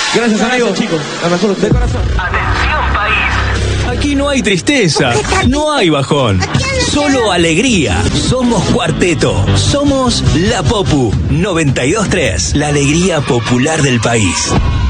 Gracias, amigos. Chicos. La mejor de corazón. Atención, país. Aquí no hay tristeza, no hay bajón, solo alegría. Somos Cuarteto, somos La Popu 92.3, la alegría popular del país.